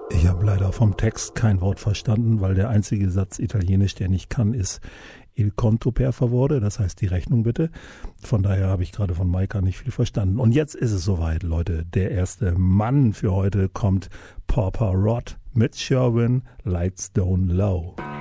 Ich habe leider vom Text kein Wort verstanden, weil der einzige Satz Italienisch, der nicht kann, ist Il conto per favore, das heißt die Rechnung bitte. Von daher habe ich gerade von Maika nicht viel verstanden. Und jetzt ist es soweit, Leute. Der erste Mann für heute kommt, Pauper Rod mit Sherwin, Lights Down Low.